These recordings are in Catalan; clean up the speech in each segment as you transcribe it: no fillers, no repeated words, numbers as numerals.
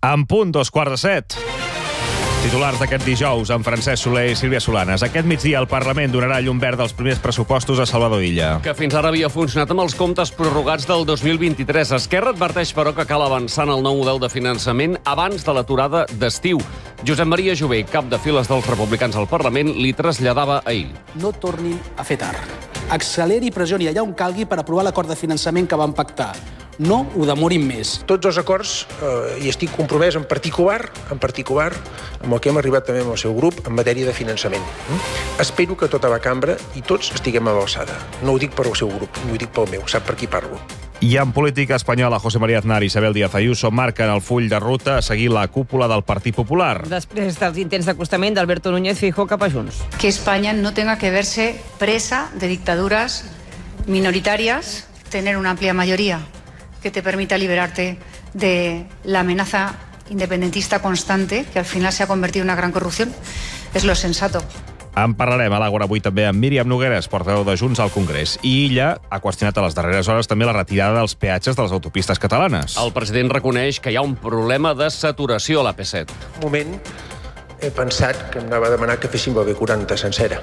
En punt, 2:15. Titulars d'aquest dijous, amb Francesc Soler i Sílvia Solanes. Aquest migdia el Parlament donarà llum verda als primers pressupostos a Salvador Illa. Que fins ara havia funcionat amb els comptes prorrogats del 2023. Esquerra adverteix, però, que cal avançar en el nou model de finançament abans de l'aturada d'estiu. Josep Maria Jové, cap de files dels republicans al Parlament, li traslladava ahir. No tornin a fer tard. Acceleri i pressioni allà on calgui per aprovar l'acord de finançament que van pactar. No ho demorin més. Tots els acords, i estic compromès en particular, amb el que hem arribat també amb el seu grup en matèria de finançament. Espero que tota la cambra i tots estiguem a l'alçada. No ho dic per al seu grup, ho dic pel meu, sap per qui parlo. I en política espanyola, José María Aznar i Isabel Díaz Ayuso marquen el full de ruta a seguir la cúpula del Partit Popular. Després dels intents d'acostament d'Alberto Núñez Feijóo cap a Junts. Que España no tenga que verse presa de dictaduras minoritarias, tener una amplia mayoría que te permita liberarte de la amenaza independentista constante, que al final se ha convertido en una gran corrupción, es lo sensato. En parlarem a l'Àgora avui també amb Míriam Nogueres, portaveu de Junts al Congrés. I ella ha qüestionat a les darreres hores també la retirada dels peatges de les autopistes catalanes. El president reconeix que hi ha un problema de saturació a l'AP7. Un moment he pensat que em anava a demanar que féssim la B40 sencera.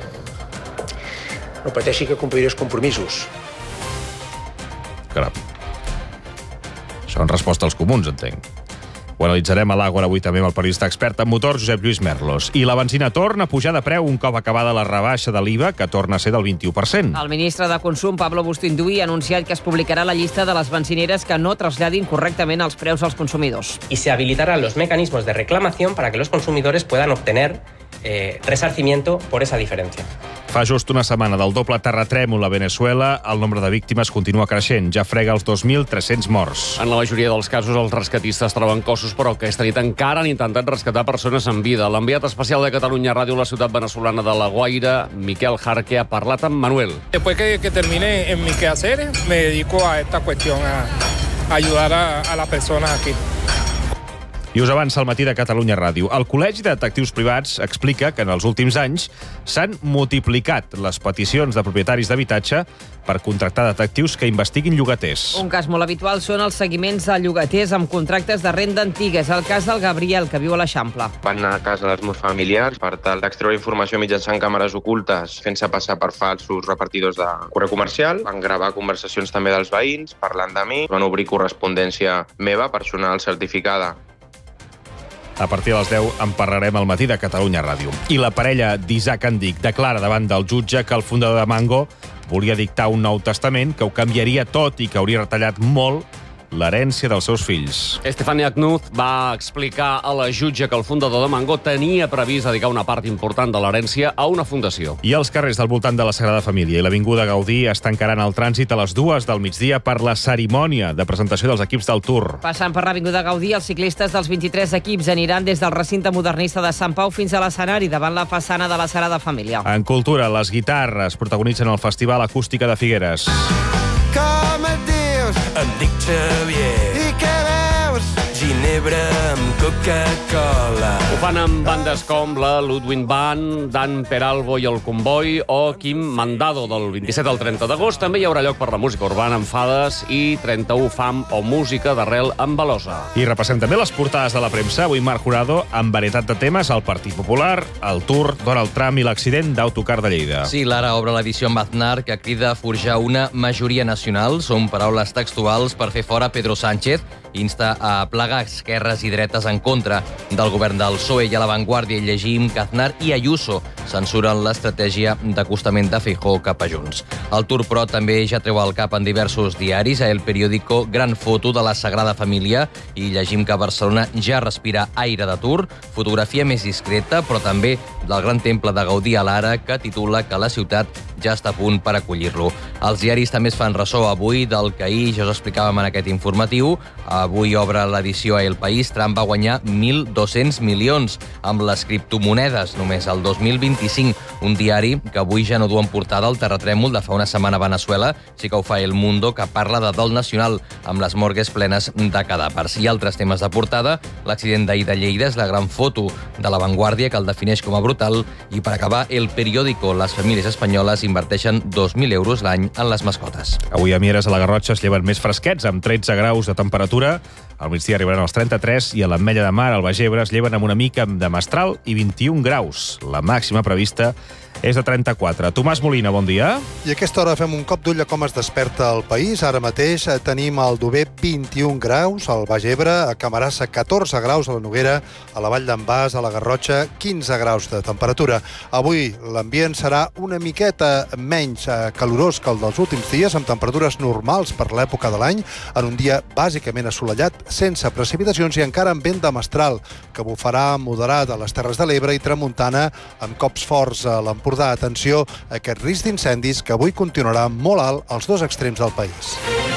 No pateixi que compliré els compromisos. Caram. Això en resposta als comuns, entenc. Ho analitzarem a l'Àgora avui també amb el periodista expert en motor Josep Lluís Merlos. I la benzina torna a pujar de preu un cop acabada la rebaixa de l'IVA, que torna a ser del 21%. El ministre de Consum, Pablo Bustinduy, ha anunciat que es publicarà la llista de les benzineres que no traslladin correctament els preus als consumidors. Y se habilitarán los mecanismos de reclamación para que los consumidores puedan obtener resarcimiento por esa diferencia. Fa just una setmana del doble terratrèmol a Venezuela, el nombre de víctimes continua creixent. Ja frega els 2.300 morts. En la majoria dels casos, els rescatistes troben cossos, però aquesta nit encara han intentat rescatar persones en vida. L'enviat especial de Catalunya Ràdio a la ciutat venezolana de La Guaira, Miquel Jarque, ha parlat amb Manuel. Después que termine en mis quehaceres, me dedico a esta cuestión, a ayudar a las personas aquí. I us avança al matí de Catalunya Ràdio. El Col·legi de Detectius Privats explica que en els últims anys s'han multiplicat les peticions de propietaris d'habitatge per contractar detectius que investiguin llogaters. Un cas molt habitual són els seguiments a llogaters amb contractes de renda antigues. El cas del Gabriel, que viu a l'Eixample. Van anar a casa dels meus familiars per tal d'extreure informació mitjançant càmeres ocultes, fent-se passar per falsos repartidors de correu comercial. Van gravar conversacions també dels veïns, parlant de mi. Van obrir correspondència meva, personal certificada. A partir de les 10 en parlarem al matí de Catalunya Ràdio. I la parella d'Isaac Andic declara davant del jutge que el fundador de Mango volia dictar un nou testament que ho canviaria tot i que hauria retallat molt l'herència dels seus fills. Estefania Knuz va explicar a la jutge que el fundador de Mango tenia previst dedicar una part important de l'herència a una fundació. I els carrers del voltant de la Sagrada Família i l'Avinguda Gaudí estan encarant el trànsit a les 2 del migdia per la cerimònia de presentació dels equips del Tour. Passant per l'Avinguda Gaudí, els ciclistes dels 23 equips aniran des del recinte modernista de Sant Pau fins a l'escenari davant la façana de la Sagrada Família. En cultura, les guitarres protagonitzen el Festival Acústica de Figueres. Com et dius? Em dic Xavier. I què veus? Ginebra amb Coca-Cola. Ho fan amb bandes com la Ludwig Band, Dan Peralbo i el Comboi o Quim Mandado. Del 27 al 30 d'agost també hi haurà lloc per la música urbana amb Fades i 31 Fam o música d'arrel amb Velosa. I repassem també les portades de la premsa. Avui Marc Jurado amb varietat de temes, el Partit Popular, el Tour, Donald Trump i l'accident d'autocar de Lleida. Sí, l'Ara obre l'edició amb Aznar, que crida a forjar una majoria nacional. Són paraules textuals per fer fora Pedro Sánchez. Insta a plegar esquerres i dretes en contra del govern del PSOE. I a La Vanguardia hi llegim que Aznar i Ayuso censuren l'estratègia d'acostament de Feijóo cap a Junts. El Tour, però, també ja treu al cap en diversos diaris. A El Periódico, gran foto de la Sagrada Família i llegim que Barcelona ja respira aire de Tour. Fotografia més discreta, però també del gran temple de Gaudí a l'Ara, que titula que la ciutat ja està a punt per acollir-lo. Els diaris també es fan ressò avui del que ahir ja us explicàvem en aquest informatiu. Avui obre l'edició a El País. Trump va guanyar 1.200 milions amb les criptomonedes només el 2025. Un diari que avui ja no du en portada el terratrèmol de fa una setmana a Venezuela. Sí que ho fa El Mundo, que parla de dol nacional amb les morgues plenes de cadàvers. I altres temes de portada. L'accident d'ahir de Lleida és la gran foto de La Vanguardia, que el defineix com a brutal. I per acabar, El Periódico. Les famílies espanyoles inverteixen 2.000 euros l'any en les mascotes. Avui a Mieres, a la Garrotxa, es lleven més fresquets, amb 13 graus de temperatura. Al migdia arribaran els 33 i a l'Ametlla de Mar, al Baix Ebre, es lleven amb una mica de mestral i 21 graus. La màxima prevista és de 34. Tomàs Molina, bon dia. I a aquesta hora fem un cop d'ull a com es desperta el país. Ara mateix tenim al Dober 21 graus, al Baix Ebre, a Camarasa 14 graus, a la Noguera, a la Vall d'en Bas, a la Garrotxa 15 graus de temperatura. Avui l'ambient serà una miqueta menys calorós que el dels últims dies, amb temperatures normals per l'època de l'any, en un dia bàsicament assolellat, sense precipitacions i encara amb vent de mestral, que bufarà moderat a les Terres de l'Ebre i tramuntana amb cops forts a l'Empordà. Atenció a aquest risc d'incendis que avui continuarà molt alt als dos extrems del país.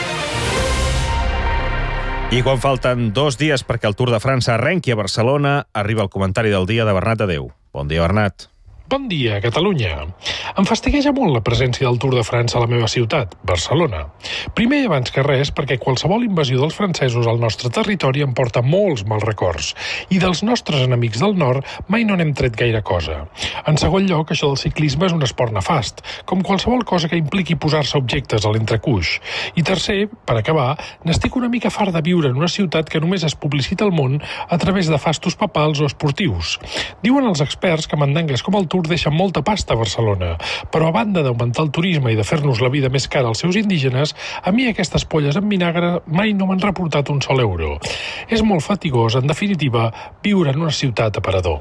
I quan falten 2 dies perquè el Tour de França arrenqui a Barcelona, arriba el comentari del dia de Bernat Adeu. Bon dia, Bernat. Bon dia, Catalunya. Em fastigueja molt la presència del Tour de França a la meva ciutat, Barcelona. Primer i abans que res, perquè qualsevol invasió dels francesos al nostre territori em porta molts mals records, i dels nostres enemics del nord mai no n'hem tret gaire cosa. En segon lloc, això del ciclisme és un esport nefast, com qualsevol cosa que impliqui posar-se objectes a l'entrecuix. I tercer, per acabar, n'estic una mica fart de viure en una ciutat que només es publicita al món a través de fastos papals o esportius. Diuen els experts que mandangues com el Tour deixen molta pasta a Barcelona, però a banda d'augmentar el turisme i de fer-nos la vida més cara als seus indígenes, a mi aquestes polles en vinagre mai no m'han reportat un sol euro. És molt fatigós, en definitiva, viure en una ciutat aparador.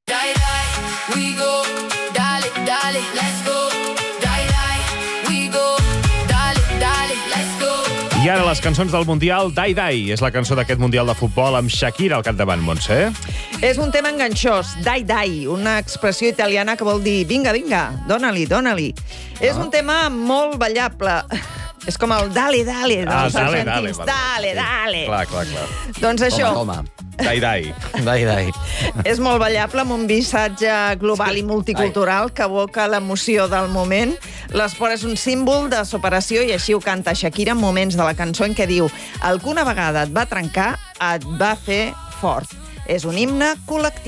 I ara les cançons del Mundial, Dai Dai. És la cançó d'aquest Mundial de Futbol amb Shakira al capdavant, Montse. És un tema enganxós, Dai Dai, una expressió italiana que vol dir vinga, vinga, dona-li, dona-li. És un tema molt ballable. És com el dale, dale, dels argentins. Dale, dale. Clar. Doncs això. Toma. Dai Dai. Dai, dai. És molt ballable, amb un missatge global i multicultural que evoca l'emoció del moment. L'esport és un símbol de superació i així ho canta Shakira en moments de la cançó en què diu «El que una vegada et va trencar et va fer fort». És un himne col·lectiu.